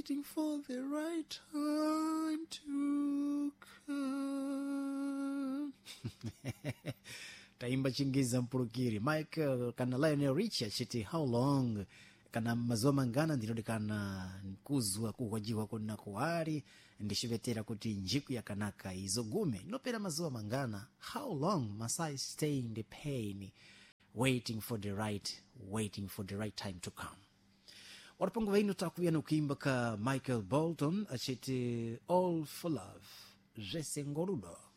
waiting for the right time to come. Taimba chingiza mpulukiri Michael kana Lionel Richie chiti how long kana mazuwa mangana ndinodi kana nkuzwa kuhojiwa kuna kuwari ndishivetera kuti njiku ya kanaka izogume nopera mazuwa mangana how long must I stay in the pain waiting for the right time to come. Warapongo vaino takuyana kuimba ka Michael Bolton achiti All for Love Jesengorudo.